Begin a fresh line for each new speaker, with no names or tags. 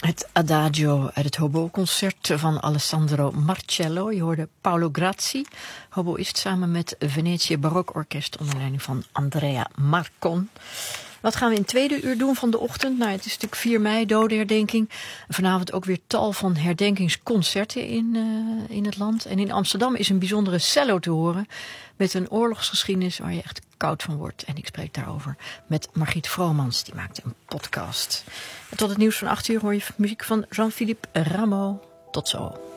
Het Adagio uit het hobo-concert van Alessandro Marcello. Je hoorde Paolo Grazzi, hoboïst, samen met Venetië Barokorkest onder leiding van Andrea Marcon. Wat gaan we in het tweede uur doen van de ochtend? Nou, het is natuurlijk 4 mei, dodenherdenking. Vanavond ook weer tal van herdenkingsconcerten in het land. En in Amsterdam is een bijzondere cello te horen met een oorlogsgeschiedenis waar je echt koud van wordt. En ik spreek daarover met Margriet Vromans, die maakt een podcast. En tot het nieuws van 8 uur hoor je muziek van Jean-Philippe Rameau. Tot zo.